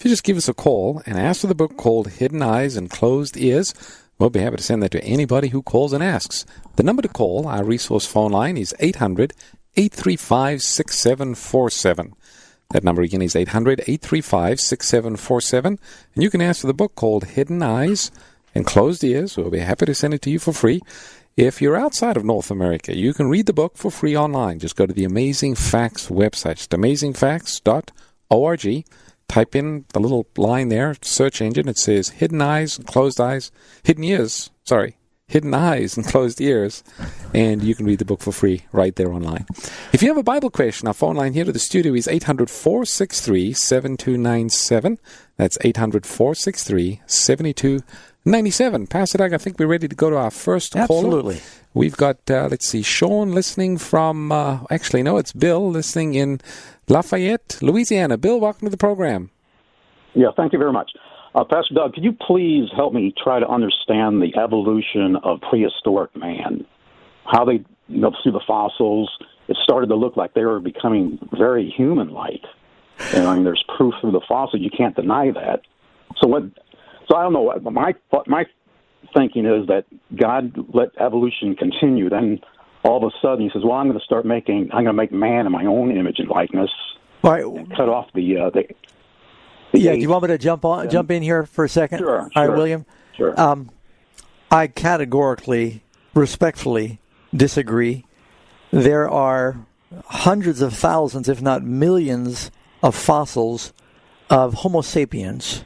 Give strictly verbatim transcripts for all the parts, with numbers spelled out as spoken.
If you just give us a call and ask for the book called Hidden Eyes and Closed Ears, we'll be happy to send that to anybody who calls and asks. The number to call, our resource phone line, is eight hundred, eight three five, six seven four seven. That number again is eight hundred, eight three five, six seven four seven. And you can ask for the book called Hidden Eyes and Closed Ears. We'll be happy to send it to you for free. If you're outside of North America, you can read the book for free online. Just go to the Amazing Facts website. It's amazing facts dot org. Type in the little line there, search engine. It says Hidden Eyes and Closed Eyes. Hidden Ears, sorry. Hidden Eyes and Closed Ears, and you can read the book for free right there online. If you have a Bible question, our phone line here to the studio is eight hundred, four six three, seven two nine seven. That's eight hundred, four six three, seven two nine seven. Pastor Doug, I think we're ready to go to our first caller. Absolutely. We've got, uh, let's see, Sean listening from, uh, actually, no, it's Bill listening in Lafayette, Louisiana. Bill, welcome to the program. Yeah, thank you very much. Uh, Pastor Doug, could you please help me try to understand the evolution of prehistoric man? How they, you know, through the fossils, it started to look like they were becoming very human-like. And I mean, there's proof through the fossil. You can't deny that. So what? So I don't know. My my thinking is that God let evolution continue. Then all of a sudden, He says, "Well, I'm going to start making. I'm going to make man in my own image and likeness." All right. Cut off the. Uh, the Yeah, do you want me to jump on, jump in here for a second? Sure. All right, sure, William? Sure. Um, I categorically, respectfully disagree. There are hundreds of thousands, if not millions, of fossils of Homo sapiens.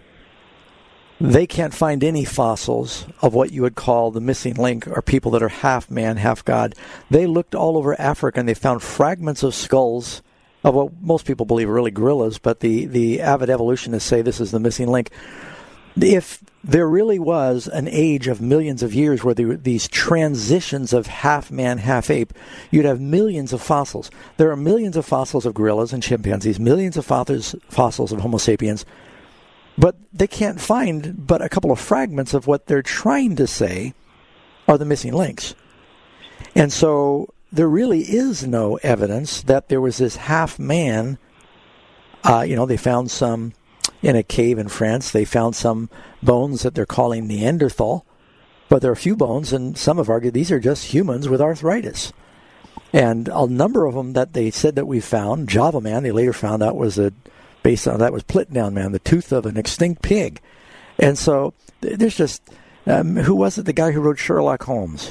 They can't find any fossils of what you would call the missing link, or people that are half man, half God. They looked all over Africa, and they found fragments of skulls of what most people believe are really gorillas, but the, the avid evolutionists say this is the missing link. If there really was an age of millions of years where there were these transitions of half man, half ape, you'd have millions of fossils. There are millions of fossils of gorillas and chimpanzees, millions of fossils, fossils of Homo sapiens, but they can't find but a couple of fragments of what they're trying to say are the missing links. And so there really is no evidence that there was this half man. Uh, you know, they found some in a cave in France. They found some bones that they're calling Neanderthal, but there are a few bones, and some have argued these are just humans with arthritis. And a number of them that they said that we found, Java Man, they later found out was a, based on that was Plitdown Man, the tooth of an extinct pig. And so there's just, um, who was it? The guy who wrote Sherlock Holmes.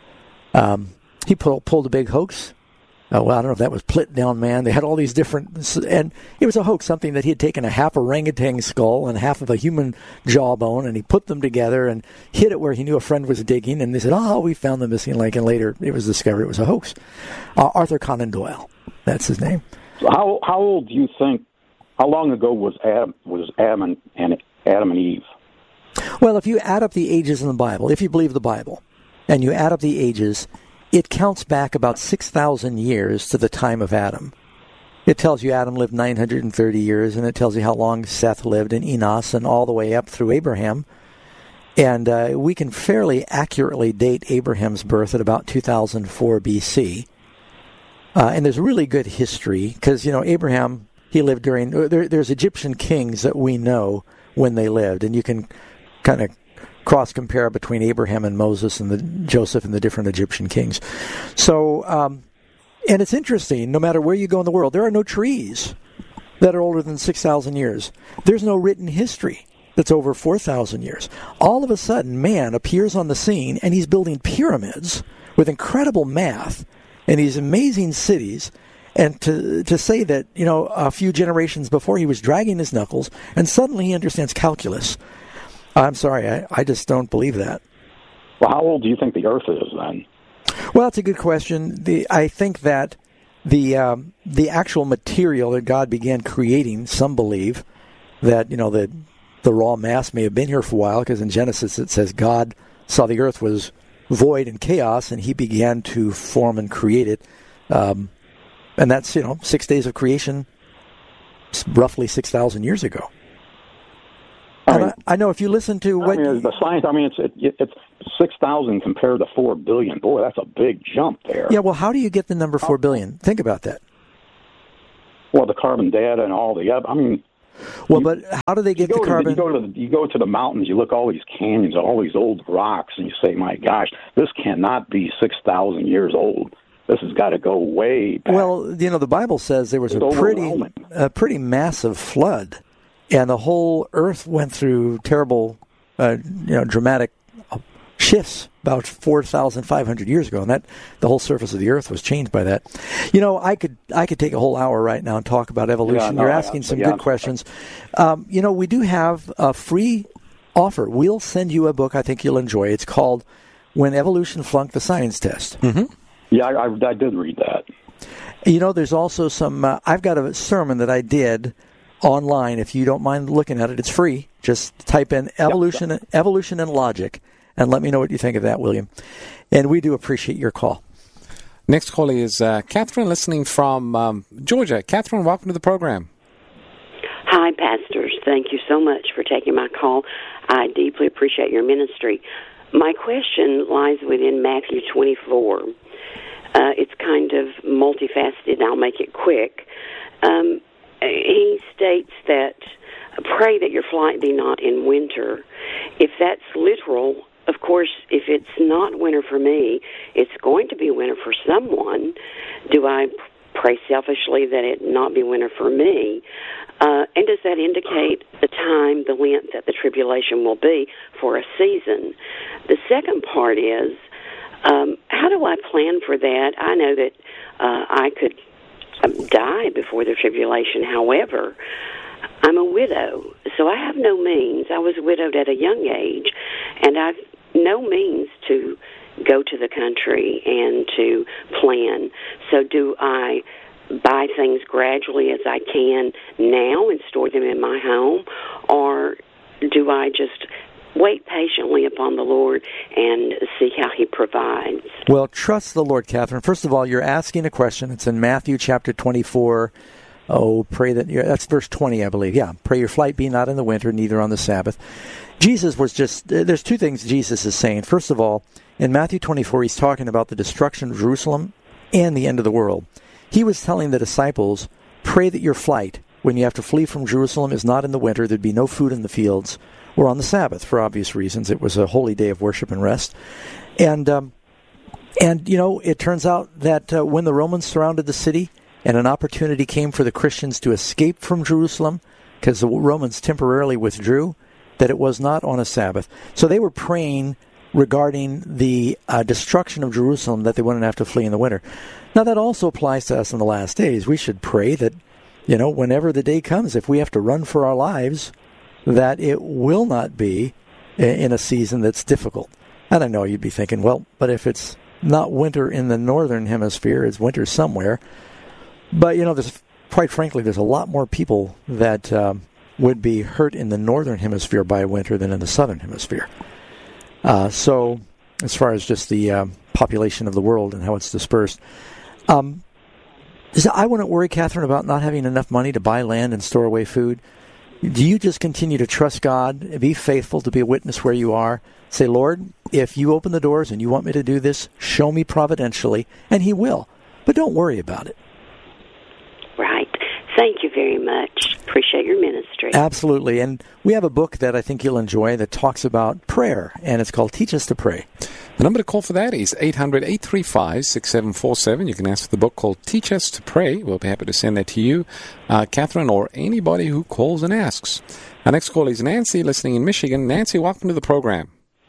Um, He pulled, pulled a big hoax. Oh, well, I don't know if that was Plitdown Man. They had all these different, and it was a hoax, something that he had taken a half orangutan skull and half of a human jawbone, and he put them together and hid it where he knew a friend was digging, and they said, oh, we found the missing link, and later it was discovered it was a hoax. Uh, Arthur Conan Doyle, that's his name. So how how old do you think, how long ago was Adam, was Adam and, and Adam and Eve? Well, if you add up the ages in the Bible, if you believe the Bible, and you add up the ages, it counts back about six thousand years to the time of Adam. It tells you Adam lived nine hundred thirty years, and it tells you how long Seth lived, and Enos, and all the way up through Abraham. And uh, we can fairly accurately date Abraham's birth at about two thousand four B C. Uh, and there's really good history, because, you know, Abraham, he lived during, there, there's Egyptian kings that we know when they lived, and you can kind of cross-compare between Abraham and Moses and the Joseph and the different Egyptian kings. So, um, and it's interesting, no matter where you go in the world, there are no trees that are older than six thousand years. There's no written history that's over four thousand years. All of a sudden, man appears on the scene, and he's building pyramids with incredible math and these amazing cities. And to to say that, you know, a few generations before he was dragging his knuckles, and suddenly he understands calculus. I'm sorry, I, I just don't believe that. Well, how old do you think the Earth is then? Well, it's a good question. The I think that the um, the actual material that God began creating, some believe that, you know, the the raw mass may have been here for a while, because in Genesis it says God saw the earth was void and chaos, and He began to form and create it. Um, and that's, you know, six days of creation, roughly six thousand years ago. I, mean, I, I know if you listen to what... I mean, the science, I mean, it's it, it's six thousand compared to four billion. Boy, that's a big jump there. Yeah, well, how do you get the number four billion? Think about that. Well, the carbon data and all the... I mean, Well, you, but how do they get you the go carbon? To, you, go to the, you go to the mountains, you look at all these canyons, all these old rocks, and you say, my gosh, this cannot be six thousand years old. This has got to go way back. Well, you know, the Bible says there was It's a pretty, overwhelming. a pretty massive flood, and the whole earth went through terrible, uh, you know, dramatic shifts about four thousand five hundred years ago, and that the whole surface of the earth was changed by that. You know, I could I could take a whole hour right now and talk about evolution. Yeah, no, You're I- asking some yeah, good questions. Um, you know, we do have a free offer. We'll send you a book I think you'll enjoy. It's called When Evolution Flunked the Science Test. Mm-hmm. Yeah, I, I, I did read that. You know, there's also some, uh, I've got a sermon that I did online. If you don't mind looking at it, it's free. Just type in evolution, Yep. evolution and logic, and let me know what you think of that, William. And we do appreciate your call. Next caller is uh, Catherine, listening from um, Georgia. Catherine, welcome to the program. Hi, pastors. Thank you so much for taking my call. I deeply appreciate your ministry. My question lies within Matthew twenty-four. Uh, it's kind of multifaceted, and I'll make it quick. Um, he states that, pray that your flight be not in winter. If that's literal, of course, if it's not winter for me, it's going to be winter for someone. Do I pray selfishly that it not be winter for me? Uh, and does that indicate the time, the length that the tribulation will be for a season? The second part is, um, how do I plan for that? I know that uh, I could um, die before the tribulation. However, I'm a widow, so I have no means. I was widowed at a young age, and I've no means to go to the country and to plan. So do I buy things gradually as I can now and store them in my home, or do I just wait patiently upon the Lord and see how He provides? Well, trust the Lord, Catherine. First of all, you're asking a question. It's in Matthew chapter twenty-four. Oh, pray that, you're, that's verse twenty, I believe. Yeah, pray your flight be not in the winter, neither on the Sabbath. Jesus was just, there's two things Jesus is saying. First of all, in Matthew twenty-four, he's talking about the destruction of Jerusalem and the end of the world. He was telling the disciples, pray that your flight, when you have to flee from Jerusalem, is not in the winter. There'd be no food in the fields, or on the Sabbath, for obvious reasons. It was a holy day of worship and rest. And, um, and you know, it turns out that uh, when the Romans surrounded the city, and an opportunity came for the Christians to escape from Jerusalem, because the Romans temporarily withdrew, that it was not on a Sabbath. So they were praying regarding the uh, destruction of Jerusalem, that they wouldn't have to flee in the winter. Now, that also applies to us in the last days. We should pray that, you know, whenever the day comes, if we have to run for our lives, that it will not be in a season that's difficult. And I know you'd be thinking, well, but if it's not winter in the northern hemisphere, it's winter somewhere. But, you know, there's, quite frankly, there's a lot more people that um, would be hurt in the northern hemisphere by winter than in the southern hemisphere. Uh, so, as far as just the uh, population of the world and how it's dispersed. Um, I wouldn't worry, Catherine, about not having enough money to buy land and store away food. Do you just continue to trust God, be faithful to be a witness where you are? Say, Lord, if you open the doors and you want me to do this, show me providentially, and He will. But don't worry about it. Right. Thank you very much. Appreciate your ministry. Absolutely. And we have a book that I think you'll enjoy that talks about prayer, and it's called Teach Us to Pray. The number to call for that is eight hundred, eight three five, six seven four seven. You can ask for the book called Teach Us to Pray. We'll be happy to send that to you, uh, Catherine, or anybody who calls and asks. Our next call is Nancy, listening in Michigan. Nancy, welcome to the program.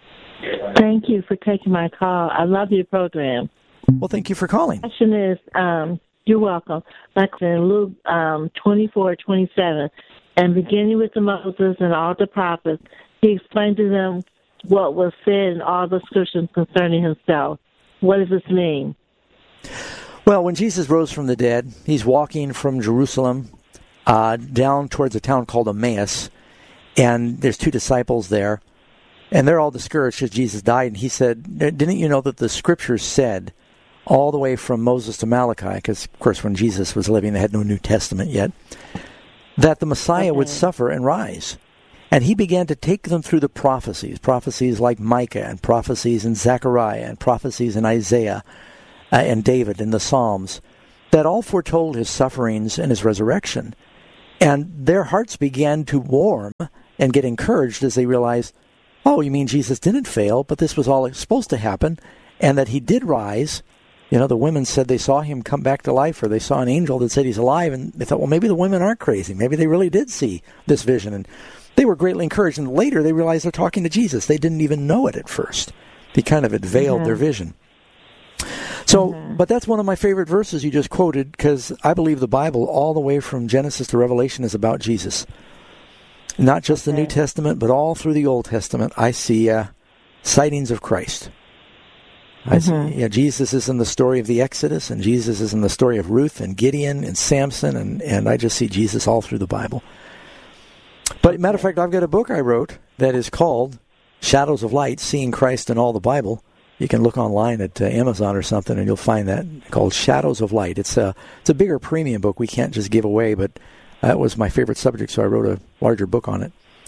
Thank you for taking my call. I love your program. Well, thank you for calling. The question is, um, you're welcome. Like in Luke um, twenty-four, twenty-seven, and beginning with the Moses and all the prophets, he explained to them what was said in all the scriptures concerning himself. What does this mean? Well, when Jesus rose from the dead, he's walking from Jerusalem uh, down towards a town called Emmaus, and there's two disciples there, and they're all discouraged because Jesus died, and he said, didn't you know that the scriptures said, all the way from Moses to Malachi, because, of course, when Jesus was living, they had no New Testament yet, that the Messiah okay. would suffer and rise. And he began to take them through the prophecies, prophecies like Micah, and prophecies in Zechariah, and prophecies in Isaiah, uh, and David, and the Psalms, that all foretold his sufferings and his resurrection. And their hearts began to warm and get encouraged as they realized, oh, you mean Jesus didn't fail, but this was all supposed to happen, and that he did rise. You know, the women said they saw him come back to life, or they saw an angel that said he's alive, and they thought, well, maybe the women aren't crazy. Maybe they really did see this vision. And they were greatly encouraged, and later they realized they're talking to Jesus. They didn't even know it at first. He kind of had veiled mm-hmm. their vision. So, mm-hmm. but that's one of my favorite verses you just quoted, because I believe the Bible, all the way from Genesis to Revelation, is about Jesus. Not just okay. the New Testament, but all through the Old Testament, I see uh, sightings of Christ. I mm-hmm. see, yeah, Jesus is in the story of the Exodus, and Jesus is in the story of Ruth and Gideon and Samson, and, and I just see Jesus all through the Bible. But, matter of fact, I've got a book I wrote that is called Shadows of Light, Seeing Christ in All the Bible. You can look online at uh, Amazon or something, and you'll find that, called Shadows of Light. It's a, it's a bigger premium book we can't just give away, but that was my favorite subject, so I wrote a larger book on it.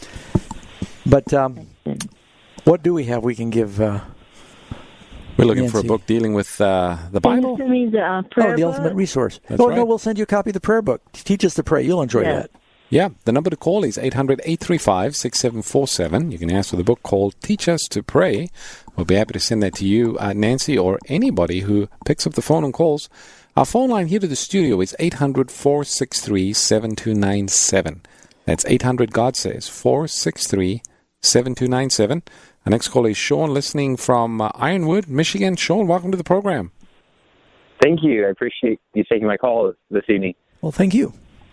But um, what do we have we can give uh, We're looking Nancy? For a book dealing with uh, the Bible? Can you send me the uh, prayer Oh, the book? ultimate resource. That's oh, right. no, we'll send you a copy of the prayer book. Teach us to pray. You'll enjoy Yeah. that. Yeah, the number to call is eight hundred, eight three five, six seven four seven. You can ask for the book called Teach Us to Pray. We'll be happy to send that to you, uh, Nancy, or anybody who picks up the phone and calls. Our phone line here to the studio is eight hundred, four six three, seven two nine seven. That's eight hundred, God says, four six three, seven two nine seven. Our next call is Sean, listening from uh, Ironwood, Michigan. Sean, welcome to the program. Thank you. I appreciate you taking my call this evening. Well, thank you.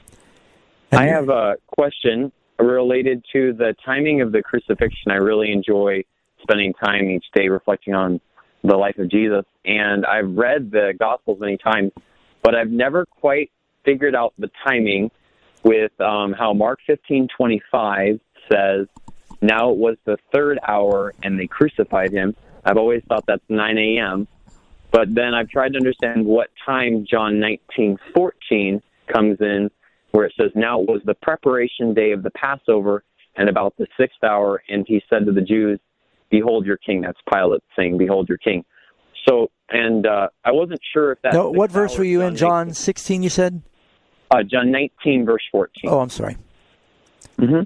I have a question related to the timing of the crucifixion. I really enjoy spending time each day reflecting on the life of Jesus. And I've read the Gospels many times, but I've never quite figured out the timing with um, how Mark fifteen twenty-five says, now it was the third hour and they crucified him. I've always thought that's nine a.m., but then I've tried to understand what time John nineteen fourteen comes in, where it says, now it was the preparation day of the Passover and about the sixth hour, and he said to the Jews, behold your king. That's Pilate saying, behold your king. So, and uh, I wasn't sure if that... No, what verse were you in, John sixteen, you said? Uh, John nineteen, verse fourteen. Oh, I'm sorry. Mm-hmm.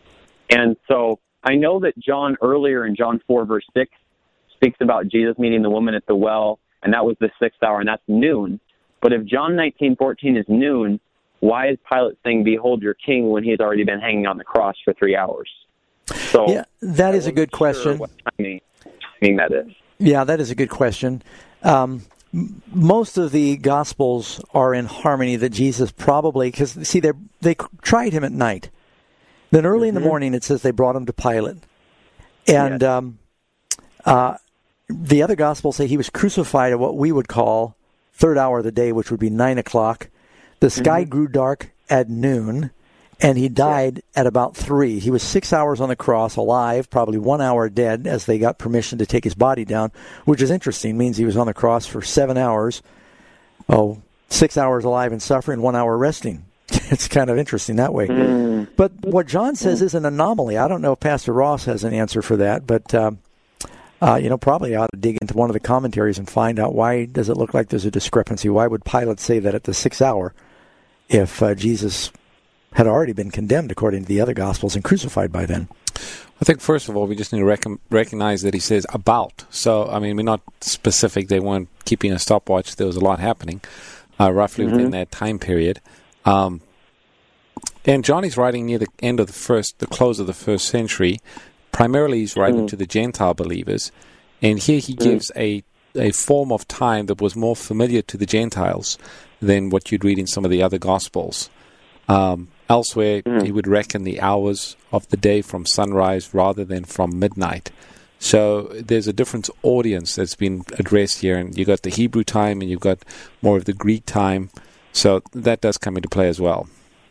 And so I know that John earlier in John four, verse six, speaks about Jesus meeting the woman at the well, and that was the sixth hour, and that's noon. But if John nineteen fourteen is noon, why is Pilate saying, behold your king, when he's already been hanging on the cross for three hours? So yeah, that I is a good sure question. What timing, timing that is. Yeah, that is a good question. Um, m- most of the Gospels are in harmony that Jesus probably, because, see, they they tried him at night. Then early mm-hmm. in the morning, it says they brought him to Pilate. And yes. um, uh, the other Gospels say he was crucified at what we would call third hour of the day, which would be nine o'clock. The sky mm-hmm. grew dark at noon, and he died yeah. at about three. He was six hours on the cross, alive, probably one hour dead, as they got permission to take his body down, which is interesting. Means he was on the cross for seven hours, oh, six hours alive and suffering, one hour resting. It's kind of interesting that way. Mm. But what John says is an anomaly. I don't know if Pastor Ross has an answer for that, but um, uh, you know, probably ought to dig into one of the commentaries and find out why does it look like there's a discrepancy. Why would Pilate say that at the sixth hour if uh, Jesus had already been condemned according to the other Gospels and crucified by then? I think, first of all, we just need to rec- recognize that he says about. So, I mean, we're not specific. They weren't keeping a stopwatch. There was a lot happening uh, roughly mm-hmm. within that time period. Um, and Johnny's writing near the end of the first, the close of the first century. Primarily, he's writing mm-hmm. to the Gentile believers. And here he mm-hmm. gives a, a form of time that was more familiar to the Gentiles than what you'd read in some of the other Gospels. Um, elsewhere, mm. he would reckon the hours of the day from sunrise rather than from midnight. So there's a different audience that's been addressed here, and you've got the Hebrew time and you've got more of the Greek time. So that does come into play as well.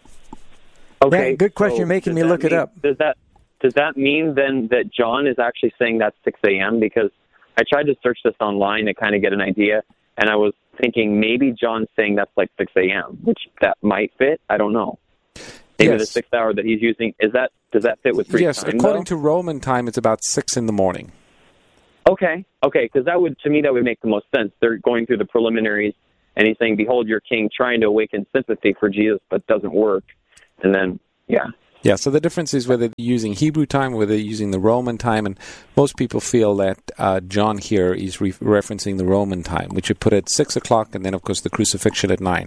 Okay, yeah, good question. So You're making me look mean, it up. Does that does that mean then that John is actually saying that's six a.m.? Because I tried to search this online to kind of get an idea, and I was thinking maybe John's saying that's like six a.m., which that might fit. I don't know. Maybe yes. the sixth hour that he's using, is that does that fit with Greek yes, time? Yes, according though? to Roman time, it's about six in the morning. Okay, okay, because that would, to me, that would make the most sense. They're going through the preliminaries, and he's saying, behold your king, trying to awaken sympathy for Jesus, but doesn't work. and then, yeah. Yeah, so the difference is whether they're using Hebrew time or whether they're using the Roman time, and most people feel that uh, John here is re- referencing the Roman time, which would put at six o'clock, and then, of course, the crucifixion at nine.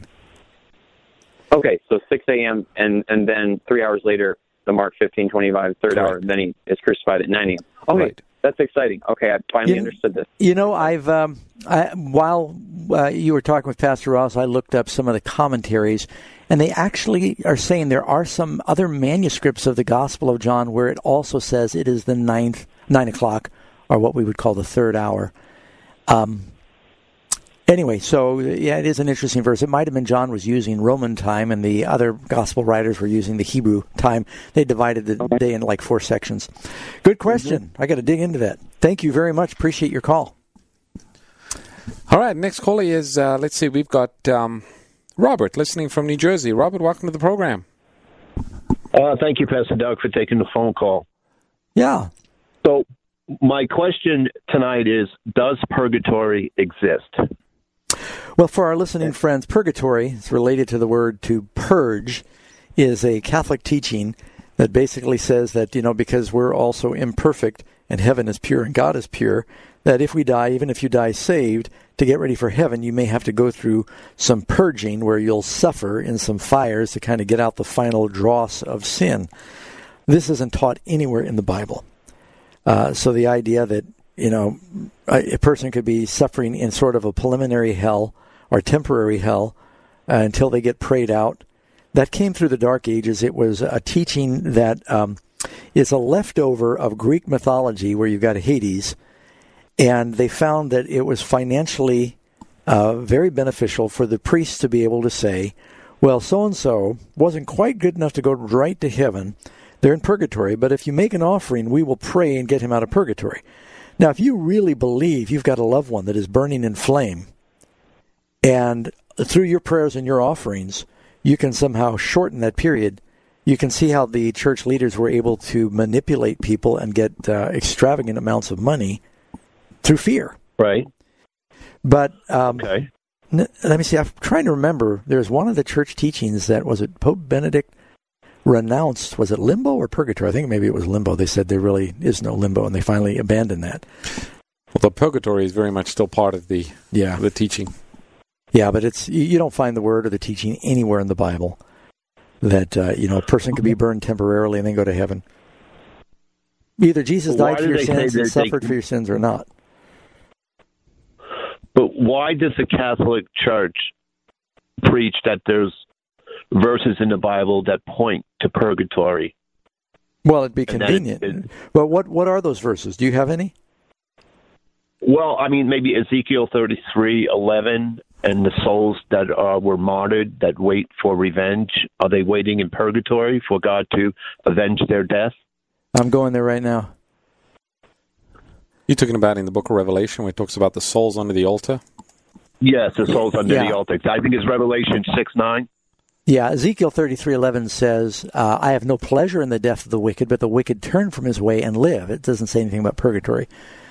Okay, so six a.m., and, and then three hours later, the Mark fifteen twenty-five, third Correct. hour, then he is crucified at nine a.m. Okay, Right. That's exciting. Okay, I finally You- understood this. You know, I've um, I, while uh, you were talking with Pastor Ross, I looked up some of the commentaries, and they actually are saying there are some other manuscripts of the Gospel of John where it also says it is the ninth, nine o'clock, or what we would call the third hour. Um, anyway, so yeah, it is an interesting verse. It might have been John was using Roman time, and the other Gospel writers were using the Hebrew time. They divided the Okay. day in like four sections. Good question. I got to dig into that. Thank you very much. Appreciate your call. All right, next caller is, uh, let's see, we've got um, Robert listening from New Jersey. Robert, welcome to the program. Uh, thank you, Pastor Doug, for taking the phone call. Yeah. So my question tonight is, does purgatory exist? Well, for our listening friends, purgatory is related to the word to purge, is a Catholic teaching that basically says that, you know, because we're also imperfect and heaven is pure and God is pure, that if we die, even if you die saved, to get ready for heaven, you may have to go through some purging where you'll suffer in some fires to kind of get out the final dross of sin. This isn't taught anywhere in the Bible. Uh, so the idea that, you know, a, a person could be suffering in sort of a preliminary hell or temporary hell uh, until they get prayed out, that came through the Dark Ages. It was a teaching that um, is a leftover of Greek mythology where you've got Hades, and they found that it was financially uh, very beneficial for the priests to be able to say, well, so-and-so wasn't quite good enough to go right to heaven. They're in purgatory, but if you make an offering, we will pray and get him out of purgatory. Now, if you really believe you've got a loved one that is burning in flame, and through your prayers and your offerings, you can somehow shorten that period, you can see how the church leaders were able to manipulate people and get uh, extravagant amounts of money through fear. Right. But um, Okay. n- let me see. I'm trying to remember. There's one of the church teachings that, was it Pope Benedict renounced, was it limbo or purgatory? I think maybe it was limbo. They said there really is no limbo, and they finally abandoned that. Well, the purgatory is very much still part of the, Yeah. the teaching. Yeah, but it's you, you don't find the word or the teaching anywhere in the Bible that uh, you know a person could be burned temporarily and then go to heaven. Either Jesus Why died for do your they say sins and that they suffered can- for your sins or not. But why does the Catholic Church preach that there's verses in the Bible that point to purgatory? Well, it'd be And that convenient. it- But what what are those verses? Do you have any? Well, I mean, maybe Ezekiel thirty-three eleven, and the souls that uh, were martyred that wait for revenge, are they waiting in purgatory for God to avenge their death? I'm going there right now. You're talking about in the book of Revelation where it talks about the souls under the altar? Yes, the souls under Yeah. the altar. I think it's Revelation six nine. Yeah, Ezekiel thirty-three eleven says, uh, I have no pleasure in the death of the wicked, but the wicked turn from his way and live. It doesn't say anything about purgatory.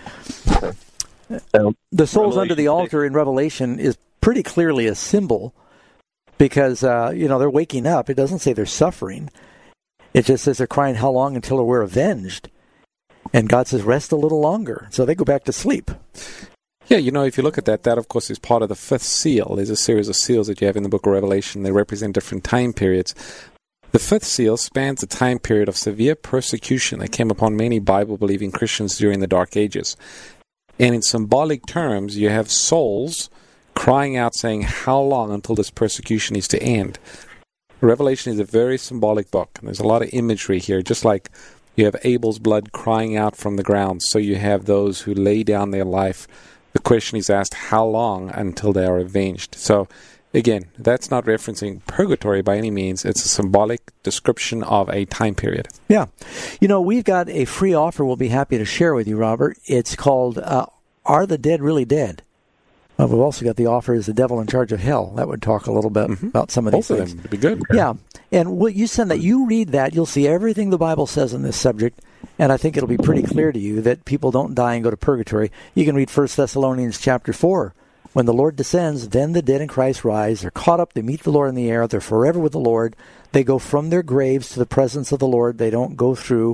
Um, The souls under the Revelation altar in Revelation is pretty clearly a symbol because, uh, you know, they're waking up. It doesn't say they're suffering. It just says they're crying, how long until we're avenged? And God says, rest a little longer. So they go back to sleep. Yeah, you know, if you look at that, that, of course, is part of the fifth seal. There's a series of seals that you have in the book of Revelation. They represent different time periods. The fifth seal spans a time period of severe persecution that came upon many Bible-believing Christians during the Dark Ages. And in symbolic terms, you have souls crying out saying, how long until this persecution is to end? Revelation is a very symbolic book. And there's a lot of imagery here, just like you have Abel's blood crying out from the ground. So you have those who lay down their life. The question is asked, how long until they are avenged? So, again, that's not referencing purgatory by any means. It's a symbolic description of a time period. Yeah. You know, we've got a free offer we'll be happy to share with you, Robert. It's called uh, Are the Dead Really Dead? Well, we've also got the offer Is the Devil in Charge of Hell? That would talk a little bit Mm-hmm. about some of Both these of things. them would be good. Yeah. And what you send that, you read that, you'll see everything the Bible says on this subject, and I think it'll be pretty clear to you that people don't die and go to purgatory. You can read First Thessalonians chapter four When the Lord descends, then the dead in Christ rise. They're caught up. They meet the Lord in the air. They're forever with the Lord. They go from their graves to the presence of the Lord. They don't go through